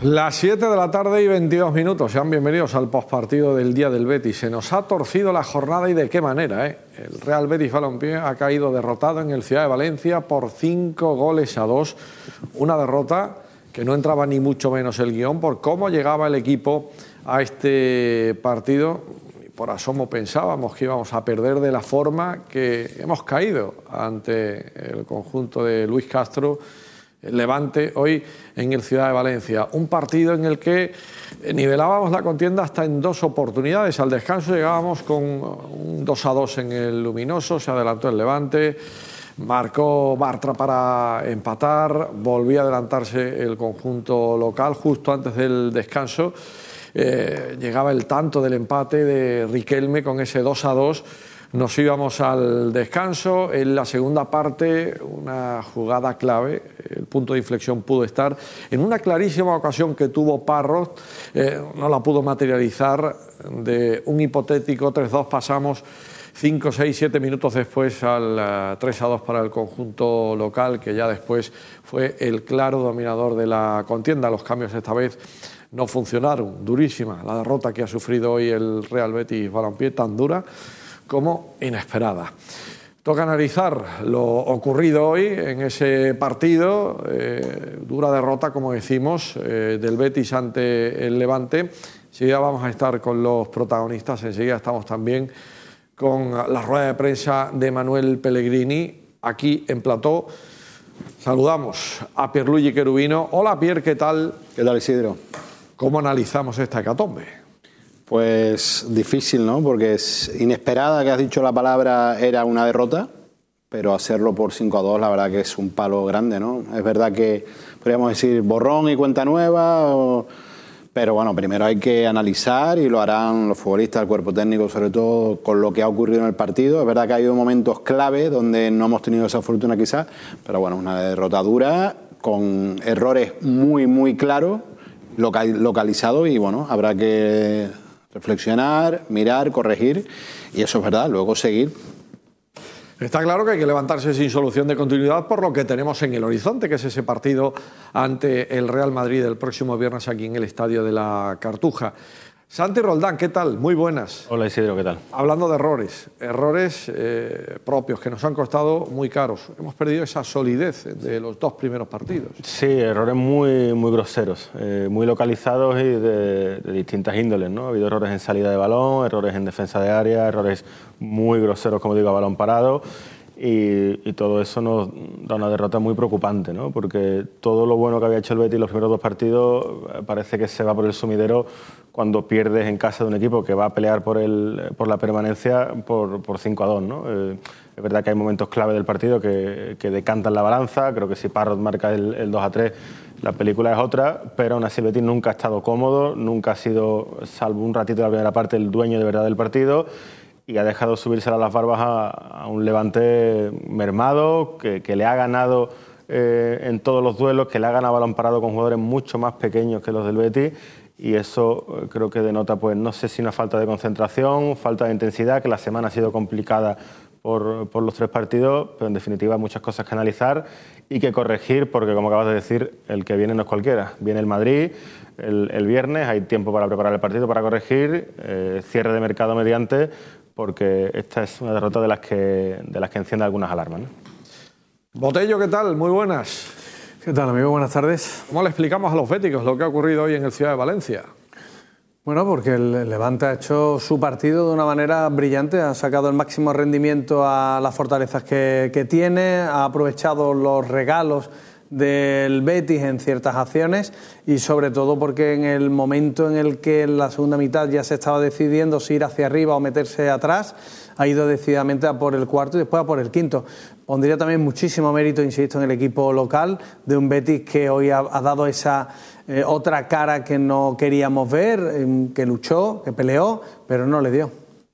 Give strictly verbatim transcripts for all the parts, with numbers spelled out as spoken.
Las siete de la tarde y veintidós minutos. Sean bienvenidos al postpartido del día del Betis. Se nos ha torcido la jornada y de qué manera, ¿eh? El Real Betis Balompié ha caído derrotado en el Ciudad de Valencia por cinco goles a dos. Una derrota que no entraba ni mucho menos el guión por cómo llegaba el equipo a este partido. Por asomo pensábamos que íbamos a perder de la forma que hemos caído ante el conjunto de Luis Castro, el Levante, hoy en el Ciudad de Valencia. Un partido en el que nivelábamos la contienda hasta en dos oportunidades. Al descanso llegábamos con un dos a dos en el Luminoso, se adelantó el Levante, marcó Bartra para empatar, volvió a adelantarse el conjunto local justo antes del descanso. Eh, llegaba el tanto del empate de Riquelme con ese dos a dos. Nos íbamos al descanso. En la segunda parte, una jugada clave, el punto de inflexión pudo estar en una clarísima ocasión que tuvo Parros, eh, no la pudo materializar. De un hipotético tres dos pasamos cinco, seis, siete minutos después al uh, tres a dos para el conjunto local, que ya después fue el claro dominador de la contienda. Los cambios esta vez no funcionaron. Durísima la derrota que ha sufrido hoy el Real Betis Balompié, tan dura como inesperada. Toca analizar lo ocurrido hoy en ese partido, eh, dura derrota, como decimos, eh, del Betis ante el Levante. Enseguida vamos a estar con los protagonistas, enseguida estamos también con la rueda de prensa de Manuel Pellegrini, aquí en plató. Saludamos a Pierluigi Cherubino. Hola Pier, ¿qué tal? ¿Qué tal, Isidro? ¿Cómo analizamos esta hecatombe? Pues difícil, ¿no? Porque es inesperada, que has dicho la palabra, era una derrota, pero hacerlo por cinco a dos, la verdad que es un palo grande, ¿no? Es verdad que podríamos decir borrón y cuenta nueva, o... pero bueno, primero hay que analizar y lo harán los futbolistas, el cuerpo técnico, sobre todo con lo que ha ocurrido en el partido. Es verdad que ha habido momentos clave donde no hemos tenido esa fortuna quizás, pero bueno, una derrota dura, con errores muy, muy claros, local, localizados, y bueno, habrá que reflexionar, mirar, corregir, y eso es verdad, luego seguir. Está claro que hay que levantarse sin solución de continuidad por lo que tenemos en el horizonte, que es ese partido ante el Real Madrid el próximo viernes aquí en el Estadio de la Cartuja. Santi Roldán, ¿qué tal? Muy buenas. Hola Isidro, ¿qué tal? Hablando de errores, errores eh, propios que nos han costado muy caros. Hemos perdido esa solidez de los dos primeros partidos. Sí, errores muy, muy groseros, eh, muy localizados y de, de distintas índoles, ¿no? Ha habido errores en salida de balón, errores en defensa de área, errores muy groseros, como digo, a balón parado. Y, y todo eso nos da una derrota muy preocupante, ¿no? Porque todo lo bueno que había hecho el Betis los primeros dos partidos parece que se va por el sumidero cuando pierdes en casa de un equipo que va a pelear por, el, por la permanencia por, por cinco a dos, ¿no? Eh, es verdad que hay momentos clave del partido que, que decantan la balanza. Creo que si Parrot marca el, el dos a tres, la película es otra, pero aún así el Betis nunca ha estado cómodo, nunca ha sido, salvo un ratito de la primera parte, el dueño de verdad del partido, y ha dejado subirse a las barbas a, a un Levante mermado, que, que le ha ganado eh, en todos los duelos, que le ha ganado balón parado con jugadores mucho más pequeños que los del Betis, y eso eh, creo que denota, pues no sé si una falta de concentración, falta de intensidad, que la semana ha sido complicada por, por los tres partidos, pero en definitiva muchas cosas que analizar y que corregir, porque como acabas de decir, el que viene no es cualquiera. Viene el Madrid el, el viernes, hay tiempo para preparar el partido, para corregir, eh, cierre de mercado mediante, porque esta es una derrota de las que, de las que enciende algunas alarmas, ¿no? Botello, ¿qué tal? Muy buenas. ¿Qué tal, amigo? Buenas tardes. ¿Cómo le explicamos a los béticos lo que ha ocurrido hoy en el Ciudad de Valencia? Bueno, porque el Levante ha hecho su partido de una manera brillante, ha sacado el máximo rendimiento a las fortalezas que, que tiene, ha aprovechado los regalos del Betis en ciertas acciones y sobre todo porque en el momento en el que en la segunda mitad ya se estaba decidiendo si ir hacia arriba o meterse atrás, ha ido decididamente a por el cuarto y después a por el quinto. Pondría también muchísimo mérito, insisto, en el equipo local de un Betis que hoy ha, ha dado esa eh, otra cara que no queríamos ver, eh, que luchó, que peleó, pero no le dio.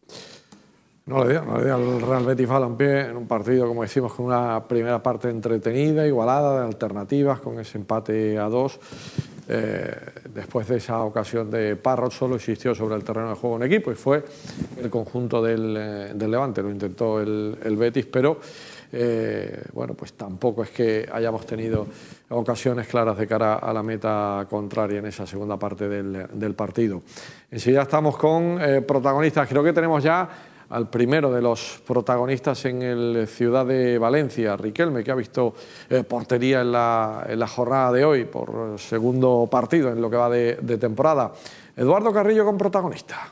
No le dio, no le dio al Real Betis Balompié en un partido, como decimos, con una primera parte entretenida, igualada, de alternativas, con ese empate a dos. Eh, después de esa ocasión de Parrot solo existió sobre el terreno de juego un equipo y fue el conjunto del, eh, del Levante. Lo intentó el, el Betis, pero eh, bueno, pues tampoco es que hayamos tenido ocasiones claras de cara a la meta contraria en esa segunda parte del, del partido. Enseguida estamos con eh, protagonistas. Creo que tenemos ya al primero de los protagonistas en el Ciudad de Valencia, Riquelme, que ha visto eh, portería en la, en la jornada de hoy por segundo partido en lo que va de, de temporada. Eduardo Carrillo con protagonista.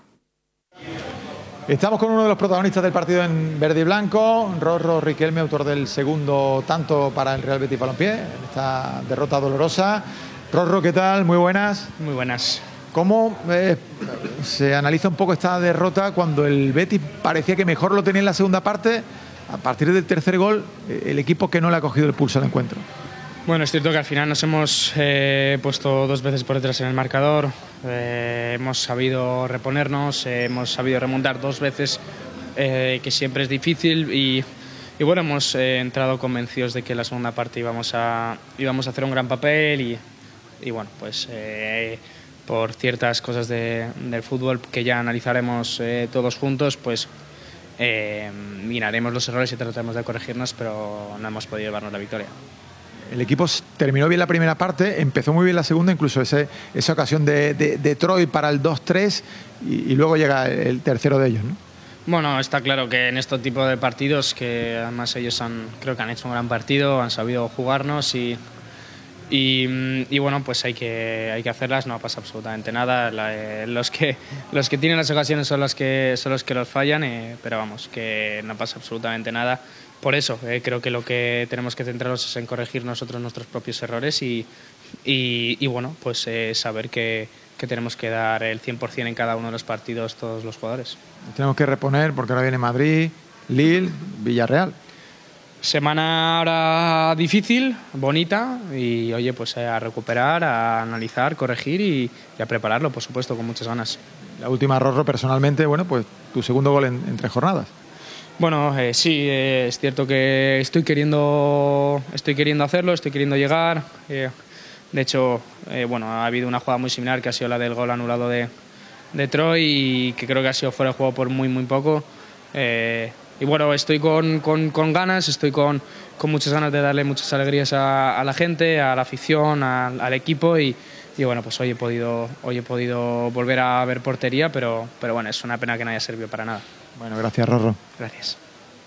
Estamos con uno de los protagonistas del partido en verde y blanco, Rorro Riquelme, autor del segundo tanto para el Real Betis Balompié, en esta derrota dolorosa. Rorro, ¿qué tal? Muy buenas. Muy buenas. ¿Cómo eh, se analiza un poco esta derrota cuando el Betis parecía que mejor lo tenía en la segunda parte? A partir del tercer gol, el equipo que no le ha cogido el pulso al encuentro. Bueno, es cierto que al final nos hemos eh, puesto dos veces por detrás en el marcador, eh, hemos sabido reponernos, eh, hemos sabido remontar dos veces, eh, que siempre es difícil, y, y bueno, hemos eh, entrado convencidos de que en la segunda parte íbamos a, íbamos a hacer un gran papel y, y bueno, pues eh, por ciertas cosas de, del fútbol que ya analizaremos eh, todos juntos, pues eh, miraremos los errores y trataremos de corregirnos, pero no hemos podido llevarnos la victoria. El equipo terminó bien la primera parte, empezó muy bien la segunda, incluso ese, esa ocasión de, de, de Troy para el dos tres y, y luego llega el tercero de ellos, ¿no? Bueno, está claro que en este tipo de partidos, que además ellos han, creo que han hecho un gran partido, han sabido jugarnos y, y, y bueno, pues hay que, hay que hacerlas, no pasa absolutamente nada. La, eh, los, que, los que tienen las ocasiones son los que, son los que los fallan, eh, pero vamos, que no pasa absolutamente nada. Por eso, eh, creo que lo que tenemos que centrarnos es en corregir nosotros nuestros propios errores y, y, y bueno, pues eh, saber que, que tenemos que dar el cien por cien en cada uno de los partidos todos los jugadores. Tenemos que reponer porque ahora viene Madrid, Lille, Villarreal. Semana ahora difícil, bonita y oye, pues a recuperar, a analizar, corregir y, y a prepararlo, por supuesto, con muchas ganas. La última, Rorro, personalmente, bueno, pues tu segundo gol en, en tres jornadas. Bueno, eh, sí, eh, es cierto que estoy queriendo, estoy queriendo hacerlo, estoy queriendo llegar. Eh, de hecho, eh, bueno, ha habido una jugada muy similar que ha sido la del gol anulado de, de Troy y que creo que ha sido fuera de juego por muy, muy poco. Eh, y bueno, estoy con, con, con ganas, estoy con, con muchas ganas de darle muchas alegrías a, a la gente, a la afición, a, al equipo y, y bueno, pues hoy he podido, hoy he podido volver a ver portería, pero, pero bueno, es una pena que no haya servido para nada. Bueno, gracias, Rorro. Gracias.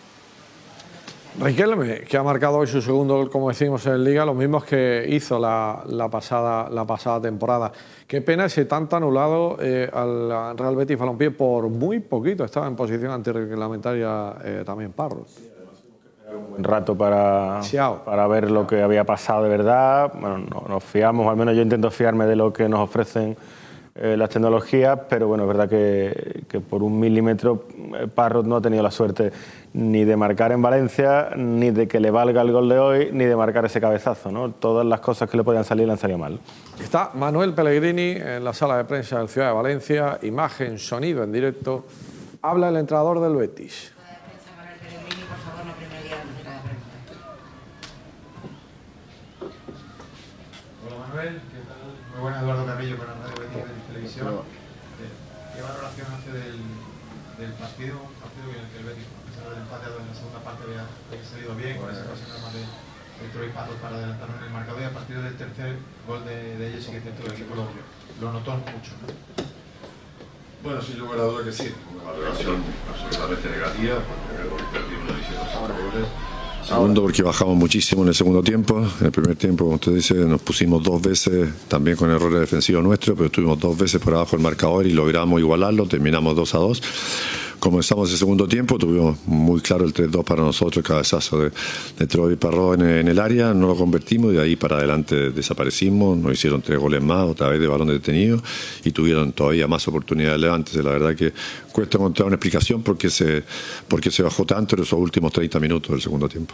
Riquelme, que ha marcado hoy su segundo gol, como decimos, en Liga, los mismos que hizo la, la, pasada, la pasada temporada. Qué pena ese tanto anulado eh, al Real Betis Balompié por muy poquito. Estaba en posición antirreglamentaria eh, también Parro. Un buen rato para, para ver lo que había pasado de verdad. Bueno, no, nos fiamos, al menos yo intento fiarme de lo que nos ofrecen Eh, las tecnologías, pero bueno, es verdad que, que por un milímetro eh, Parrot no ha tenido la suerte ni de marcar en Valencia, ni de que le valga el gol de hoy, ni de marcar ese cabezazo, ¿no? Todas las cosas que le podían salir le han salido mal. Está Manuel Pellegrini en la sala de prensa del Ciudad de Valencia, imagen, sonido en directo. Habla el entrenador del Betis. Hola Manuel, ¿qué tal? Muy buenas, Eduardo Carrillo con la radio Betis de Televisión. ¿Qué valoración hace del, del partido? Un partido en el que el Betis, a pesar del empate en la segunda parte, había, había salido bien, con esa ocasión además de, de Troy Patos para adelantarnos en el marcador, y a partir del tercer gol de, de ellos sí que el equipo lo, lo notó mucho, ¿no? Bueno, sin lugar a duda que sí, una valoración absolutamente negativa, porque perdimos una visión de los goles. Segundo, porque bajamos muchísimo en el segundo tiempo. En el primer tiempo, como usted dice, nos pusimos dos veces, también con errores defensivos nuestros, pero estuvimos dos veces por abajo del marcador y logramos igualarlo, terminamos dos a dos. Comenzamos el segundo tiempo, tuvimos muy claro el tres dos para nosotros, el cabezazo de, de Troy Parró en, en el área, no lo convertimos y de ahí para adelante desaparecimos, nos hicieron tres goles más, otra vez de balón detenido y tuvieron todavía más oportunidades de Levante. La verdad que cuesta encontrar una explicación porque se, porque se bajó tanto en esos últimos treinta minutos del segundo tiempo.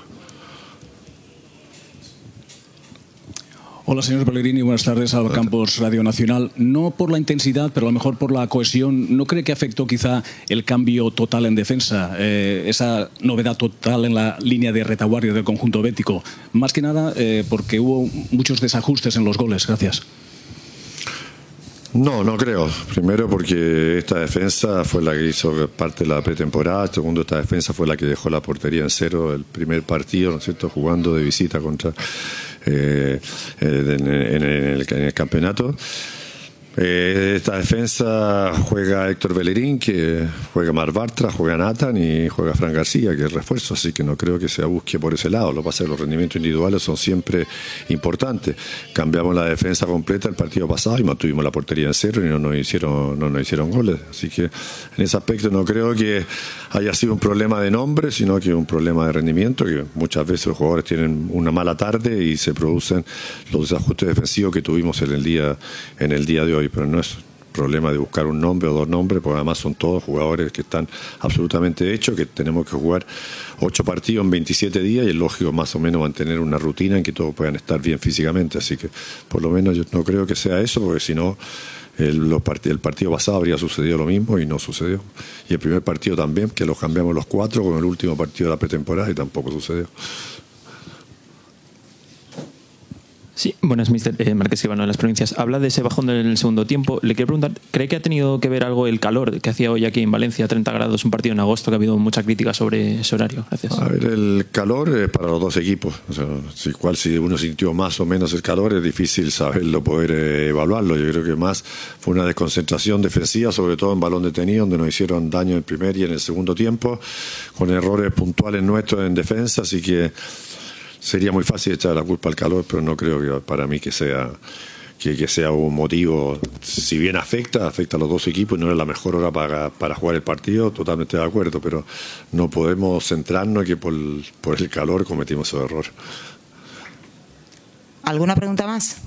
Hola, señor Pellegrini, buenas tardes, Álvaro Campos, Radio Nacional. No por la intensidad, pero a lo mejor por la cohesión, ¿no cree que afectó quizá el cambio total en defensa, eh, esa novedad total en la línea de retaguardia del conjunto bético? Más que nada eh, porque hubo muchos desajustes en los goles. Gracias. No, no creo. Primero porque esta defensa fue la que hizo parte de la pretemporada. Segundo, esta defensa fue la que dejó la portería en cero el primer partido, ¿no es cierto?, jugando de visita contra eh, en, en, en, el, en el campeonato. Eh, esta defensa juega Héctor Bellerín, que juega Mar Bartra, juega Nathan y juega Fran García, que es refuerzo, así que no creo que se busque por ese lado. Lo que pasa es que los rendimientos individuales son siempre importantes. Cambiamos la defensa completa el partido pasado y mantuvimos la portería en cero y no nos hicieron, no nos hicieron goles. Así que en ese aspecto no creo que haya sido un problema de nombre, sino que un problema de rendimiento, que muchas veces los jugadores tienen una mala tarde y se producen los desajustes defensivos que tuvimos en el día, en el día de hoy. Pero no es problema de buscar un nombre o dos nombres, porque además son todos jugadores que están absolutamente hechos, que tenemos que jugar ocho partidos en veintisiete días y es lógico más o menos mantener una rutina en que todos puedan estar bien físicamente. Así que por lo menos yo no creo que sea eso, porque si no el, los part- el partido pasado habría sucedido lo mismo y no sucedió. Y el primer partido también, que los cambiamos los cuatro con el último partido de la pretemporada y tampoco sucedió. Sí, buenas, mister Eh, Márquez Escribano de Las Provincias. Habla de ese bajón en el segundo tiempo. Le quiero preguntar, ¿cree que ha tenido que ver algo el calor que hacía hoy aquí en Valencia, treinta grados, un partido en agosto, que ha habido mucha crítica sobre ese horario? Gracias. A ver, el calor es para los dos equipos. O sea, si, cual, si uno sintió más o menos el calor, es difícil saberlo, poder eh, evaluarlo. Yo creo que más fue una desconcentración defensiva, sobre todo en balón detenido, donde nos hicieron daño en el primer y en el segundo tiempo, con errores puntuales nuestros en defensa, así que sería muy fácil echar la culpa al calor, pero no creo que para mí que sea que, que sea un motivo. Si bien afecta, afecta a los dos equipos y no es la mejor hora para, para jugar el partido, totalmente de acuerdo, pero no podemos centrarnos en que por, por el calor cometimos esos errores. ¿Alguna pregunta más?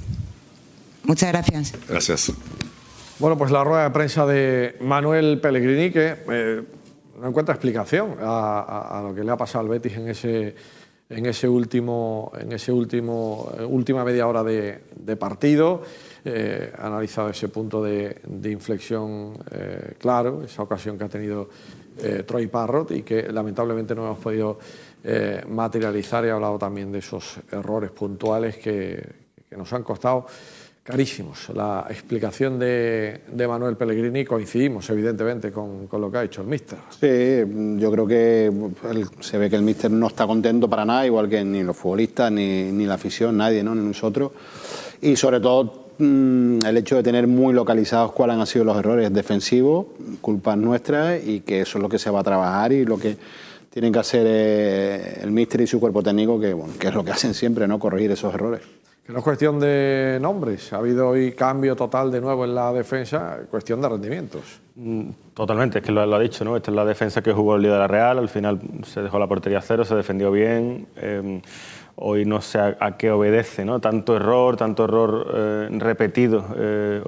Muchas gracias. Gracias. Bueno, pues la rueda de prensa de Manuel Pellegrini, que eh, no encuentra explicación a, a, a lo que le ha pasado al Betis en ese... en ese último, en ese último última media hora de, de partido. Eh, ha analizado ese punto de, de inflexión eh, claro, esa ocasión que ha tenido eh, Troy Parrott y que lamentablemente no hemos podido eh, materializar, y ha hablado también de esos errores puntuales que, que nos han costado carísimos. La explicación de, de Manuel Pellegrini, coincidimos evidentemente con, con lo que ha hecho el míster. Sí, yo creo que el, se ve que el míster no está contento para nada, igual que ni los futbolistas, ni, ni la afición, nadie, ¿no? Ni nosotros. Y sobre todo mmm, el hecho de tener muy localizados cuáles han sido los errores defensivos, culpas nuestras, y que eso es lo que se va a trabajar y lo que tienen que hacer eh, el míster y su cuerpo técnico, que, bueno, que es lo que hacen siempre, ¿no? Corregir esos errores. Que no es cuestión de nombres, ha habido hoy cambio total de nuevo en la defensa, cuestión de rendimientos. Totalmente, es que lo, lo ha dicho, ¿no? Esta es la defensa que jugó el día de la Real, al final se dejó la portería a cero, se defendió bien. Eh, hoy no sé a, a qué obedece, ¿no? Tanto error, tanto error eh, repetido, eh,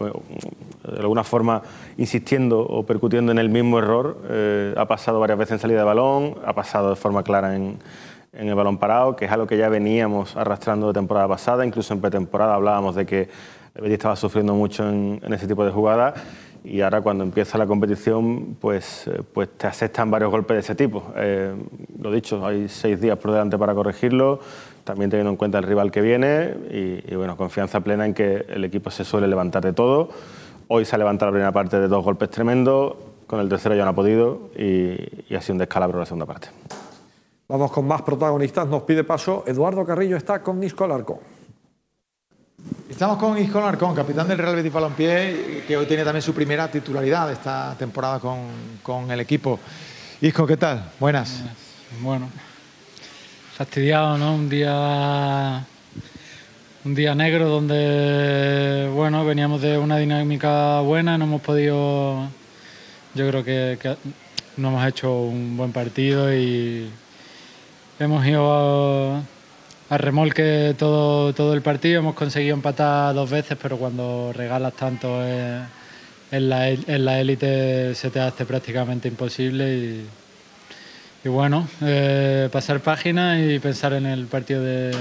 de alguna forma insistiendo o percutiendo en el mismo error. Eh, ha pasado varias veces en salida de balón, ha pasado de forma clara en... en el balón parado, que es algo que ya veníamos arrastrando de temporada pasada. Incluso en pretemporada hablábamos de que el Betis estaba sufriendo mucho en, en ese tipo de jugadas, y ahora cuando empieza la competición pues, pues te aceptan varios golpes de ese tipo. Eh, lo dicho, hay seis días por delante para corregirlo, también teniendo en cuenta el rival que viene y, y bueno, confianza plena en que el equipo se suele levantar de todo. Hoy se ha levantado la primera parte de dos golpes tremendos, con el tercero ya no ha podido y, y ha sido un descalabro la segunda parte. Vamos con más protagonistas. Nos pide paso Eduardo Carrillo, está con Isco Alarcón. Estamos con Isco Alarcón, capitán del Real Betis Balompié, que hoy tiene también su primera titularidad de esta temporada con, con el equipo. Isco, ¿qué tal? Buenas. Bueno, fastidiado, ¿no? Un día, un día negro donde, bueno, veníamos de una dinámica buena, no hemos podido, yo creo que, que no hemos hecho un buen partido y hemos ido a, a remolque todo, todo el partido, hemos conseguido empatar dos veces, pero cuando regalas tanto en, en la en la élite se te hace prácticamente imposible y, y bueno, eh, pasar página y pensar en el partido de,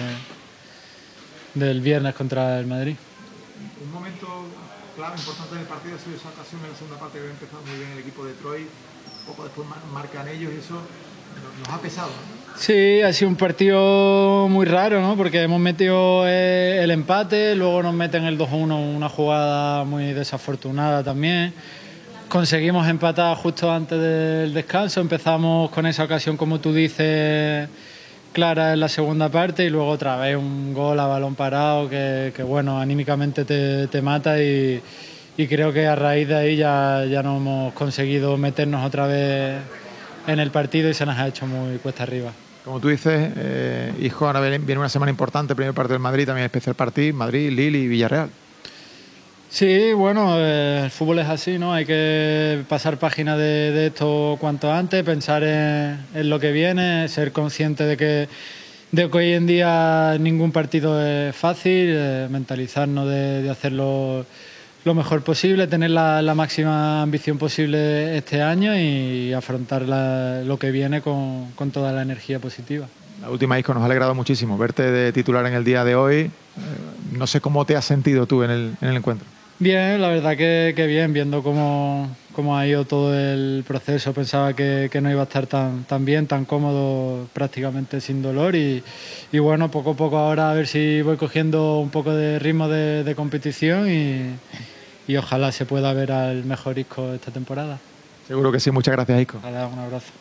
del viernes contra el Madrid. Un momento clave, importante en el partido ha sido esa ocasión en la segunda parte que había empezado muy bien el equipo de Troy, poco después marcan ellos y eso nos ha pesado, ¿no? Sí, ha sido un partido muy raro, ¿no? Porque hemos metido el empate, luego nos meten el dos a uno, una jugada muy desafortunada también. Conseguimos empatar justo antes del descanso, empezamos con esa ocasión, como tú dices, clara en la segunda parte, y luego otra vez un gol a balón parado que, que bueno, anímicamente te, te mata, y, y creo que a raíz de ahí ya, ya no hemos conseguido meternos otra vez en el partido y se nos ha hecho muy cuesta arriba. Como tú dices, eh, hijo, ahora viene una semana importante, primer partido del Madrid, también especial partido, Madrid, Lille y Villarreal. Sí, bueno, eh, el fútbol es así, ¿no? Hay que pasar página de, de esto cuanto antes, pensar en, en lo que viene, ser consciente de que, de que hoy en día ningún partido es fácil, eh, mentalizarnos de, de hacerlo lo mejor posible, tener la, la máxima ambición posible este año y afrontar la, lo que viene con, con toda la energía positiva. La última, Isco, nos ha alegrado muchísimo verte de titular en el día de hoy. Eh, no sé cómo te has sentido tú en el, en el encuentro. Bien, la verdad que, que bien, viendo cómo, cómo ha ido todo el proceso. Pensaba que, que no iba a estar tan, tan bien, tan cómodo, prácticamente sin dolor, y, y bueno, poco a poco ahora a ver si voy cogiendo un poco de ritmo de, de competición y, y ojalá se pueda ver al mejor Isco esta temporada. Seguro que sí, muchas gracias, Isco. Nada, un abrazo.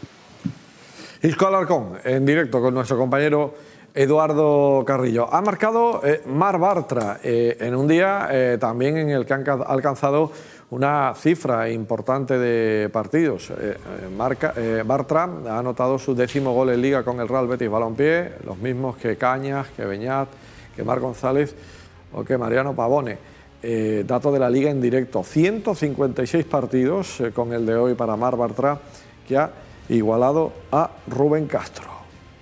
Isco Alarcón, en directo con nuestro compañero Eduardo Carrillo. Ha marcado eh, Marc Bartra eh, en un día eh, también en el que han alcanzado una cifra importante de partidos. Eh, Marca, eh, Bartra ha anotado su décimo gol en Liga con el Real Betis Balompié, los mismos que Cañas, que Beñat, que Marc González o que Mariano Pavone. Eh, dato de la Liga en directo, ciento cincuenta y seis partidos eh, con el de hoy para Marc Bartra, que ha igualado a Rubén Castro.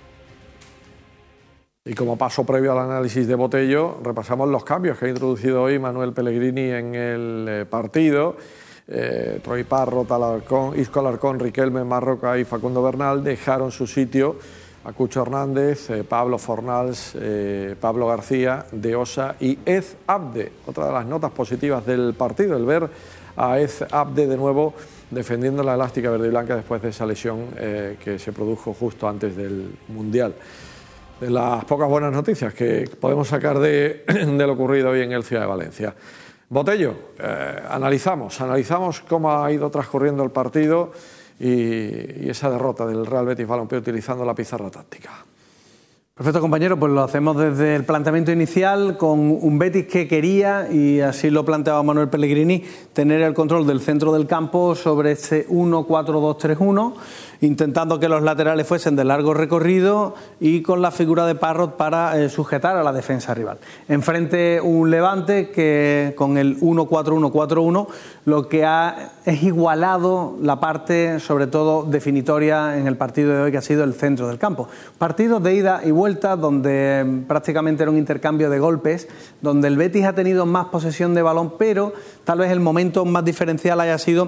Y como paso previo al análisis de Botello, repasamos los cambios que ha introducido hoy Manuel Pellegrini en el eh, partido. Eh, Troy Parrott, Alarcón, Isco Alarcón, Riquelme, Marroca y Facundo Bernal dejaron su sitio a Cucho Hernández, eh, Pablo Fornals, eh, Pablo García, De Osa y Ez Abde. Otra de las notas positivas del partido, el ver a Ez Abde de nuevo defendiendo la elástica verde y blanca después de esa lesión eh, que se produjo justo antes del Mundial. De las pocas buenas noticias que podemos sacar de, de lo ocurrido hoy en el Ciudad de Valencia. Botello, eh, analizamos, analizamos cómo ha ido transcurriendo el partido y, y esa derrota del Real Betis Balompié utilizando la pizarra táctica. Perfecto, compañero, pues lo hacemos desde el planteamiento inicial con un Betis que quería, y así lo planteaba Manuel Pellegrini, tener el control del centro del campo sobre ese uno cuatro dos tres uno, intentando que los laterales fuesen de largo recorrido y con la figura de Parrott para eh, sujetar a la defensa rival. Enfrente un Levante que con el uno cuatro uno cuatro uno lo que ha es igualado la parte sobre todo definitoria en el partido de hoy, que ha sido el centro del campo. Partidos de ida y vuelta donde prácticamente era un intercambio de golpes, donde el Betis ha tenido más posesión de balón, pero tal vez el momento más diferencial haya sido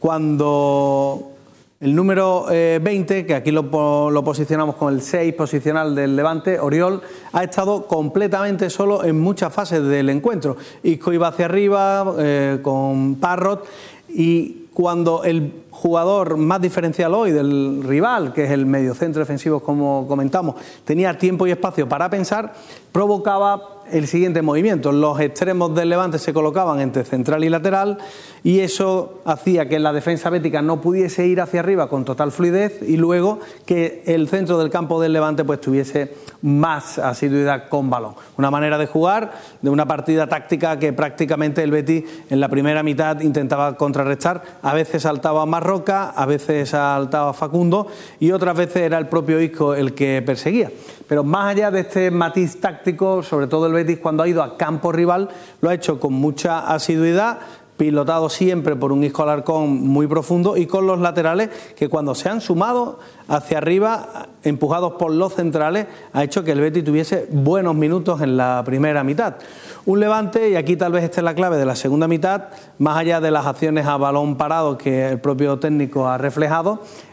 cuando el número eh, veinte, que aquí lo, lo posicionamos con el seis posicional del Levante, Oriol, ha estado completamente solo en muchas fases del encuentro. Isco iba hacia arriba eh, con Parrott, y cuando el jugador más diferencial hoy del rival, que es el mediocentro defensivo, como comentamos, tenía tiempo y espacio para pensar, provocaba el siguiente movimiento. Los extremos del Levante se colocaban entre central y lateral, y eso hacía que la defensa bética no pudiese ir hacia arriba con total fluidez, y luego que el centro del campo del Levante pues tuviese más asiduidad con balón. Una manera de jugar, de una partida táctica que prácticamente el Betis en la primera mitad intentaba contrarrestar. A veces saltaba Marroca, a veces saltaba Facundo y otras veces era el propio Isco el que perseguía. Pero más allá de este matiz táctico, sobre todo el Betis cuando ha ido a campo rival lo ha hecho con mucha asiduidad, pilotado siempre por un Isco Alarcón muy profundo, y con los laterales que cuando se han sumado hacia arriba, empujados por los centrales, ha hecho que el Betis tuviese buenos minutos en la primera mitad. Un Levante, y aquí tal vez esté la clave de la segunda mitad, más allá de las acciones a balón parado que el propio técnico ha reflejado,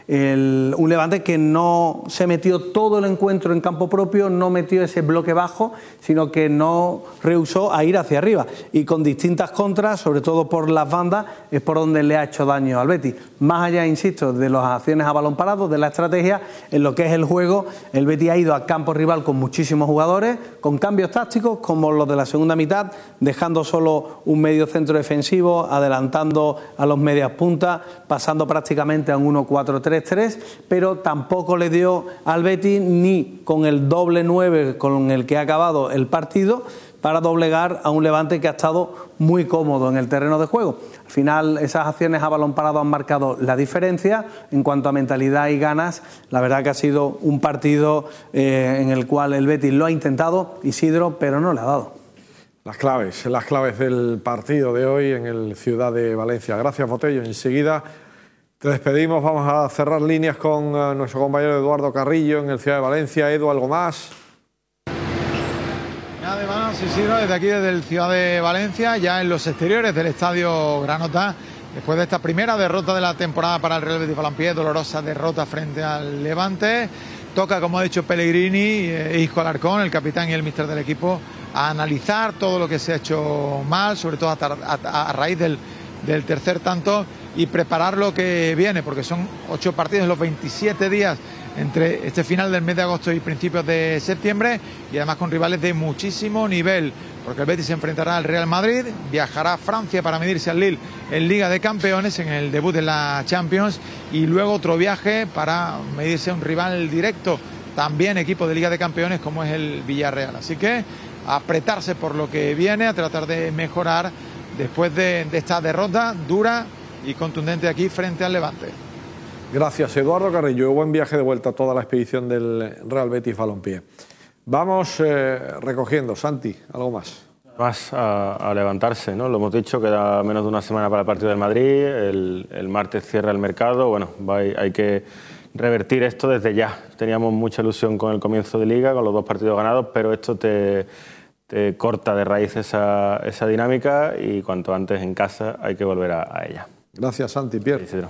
El, un Levante que no se metió todo el encuentro en campo propio, no metió ese bloque bajo, sino que no rehusó a ir hacia arriba. Y con distintas contras, sobre todo por las bandas, es por donde le ha hecho daño al Betis. Más allá, insisto, de las acciones a balón parado, de la estrategia, en lo que es el juego, el Betis ha ido a campo rival con muchísimos jugadores, con cambios tácticos, como los de la segunda mitad, dejando solo un medio centro defensivo, adelantando a los medias puntas, pasando prácticamente a un uno cuatro tres, pero tampoco le dio al Betis ni con el doble nueve con el que ha acabado el partido para doblegar a un Levante que ha estado muy cómodo en el terreno de juego. Al final, esas acciones a balón parado han marcado la diferencia. En cuanto a mentalidad y ganas, la verdad que ha sido un partido eh, en el cual el Betis lo ha intentado, Isidro, pero no le ha dado. Las claves, las claves del partido de hoy en el Ciudad de Valencia. Gracias, Botello. Enseguida te despedimos, vamos a cerrar líneas con uh, nuestro compañero Eduardo Carrillo en el Ciudad de Valencia. Edu, ¿algo más? Nada más, Isidro, desde aquí, desde el Ciudad de Valencia, ya en los exteriores del Estadio Granota, después de esta primera derrota de la temporada para el Real Betis Balompié, dolorosa derrota frente al Levante. Toca, como ha dicho Pellegrini e Isco Alarcón, el capitán y el míster del equipo, a analizar todo lo que se ha hecho mal, sobre todo a, a, a raíz del, del tercer tanto, y preparar lo que viene, porque son ocho partidos en los veintisiete días entre este final del mes de agosto y principios de septiembre, y además con rivales de muchísimo nivel, porque el Betis se enfrentará al Real Madrid, viajará a Francia para medirse al Lille en Liga de Campeones, en el debut de la Champions, y luego otro viaje para medirse a un rival directo, también equipo de Liga de Campeones, como es el Villarreal. Así que a apretarse por lo que viene, a tratar de mejorar después de, de esta derrota dura y contundente aquí frente al Levante. Gracias, Eduardo Carrillo. Buen viaje de vuelta a toda la expedición del Real Betis Balompié. Vamos eh, recogiendo. Santi, ¿algo más? Más a, a levantarse, ¿no? Lo hemos dicho, queda menos de una semana para el partido del Madrid, el, el martes cierra el mercado, bueno, va, hay, hay que revertir esto desde ya. Teníamos mucha ilusión con el comienzo de Liga, con los dos partidos ganados, pero esto te, te corta de raíz esa, esa dinámica y cuanto antes en casa hay que volver a, a ella. Gracias, Santi. Pierre. Sí,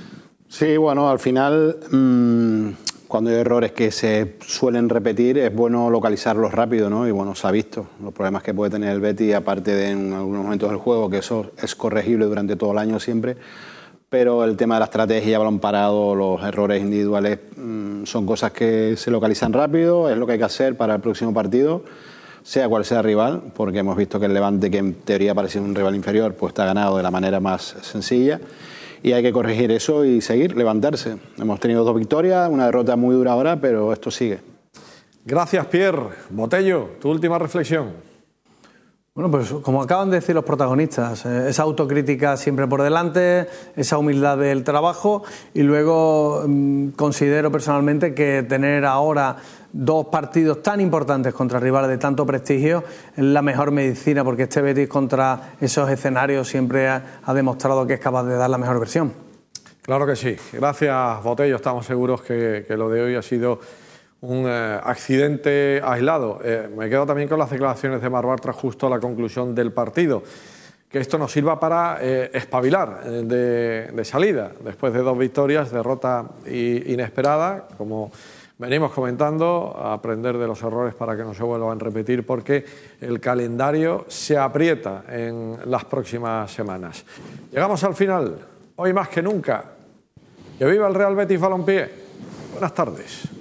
sí, bueno, al final, mmm, cuando hay errores que se suelen repetir, es bueno localizarlos rápido, ¿no? Y bueno, se ha visto los problemas que puede tener el Betis, aparte de en algunos momentos del juego, que eso es corregible durante todo el año siempre, pero el tema de la estrategia, balón parado, los errores individuales, mmm, son cosas que se localizan rápido, es lo que hay que hacer para el próximo partido, sea cual sea el rival, porque hemos visto que el Levante, que en teoría parecía un rival inferior, pues está ganado de la manera más sencilla, y hay que corregir eso y seguir, levantarse. Hemos tenido dos victorias, una derrota muy dura ahora, pero esto sigue. Gracias, Pierre. Botello, tu última reflexión. Bueno, pues como acaban de decir los protagonistas, eh, esa autocrítica siempre por delante, esa humildad del trabajo, y luego mmm, considero personalmente que tener ahora dos partidos tan importantes contra rivales de tanto prestigio es la mejor medicina, porque este Betis contra esos escenarios siempre ha, ha demostrado que es capaz de dar la mejor versión. Claro que sí. Gracias, Botello. Estamos seguros que, que lo de hoy ha sido un eh, accidente aislado. Eh, me quedo también con las declaraciones de Marc Bartra justo a la conclusión del partido. Que esto nos sirva para eh, espabilar eh, de, de salida. Después de dos victorias, derrota y, inesperada, como venimos comentando, a aprender de los errores para que no se vuelvan a repetir, porque el calendario se aprieta en las próximas semanas. Llegamos al final, hoy más que nunca. Que viva el Real Betis Balompié. Buenas tardes.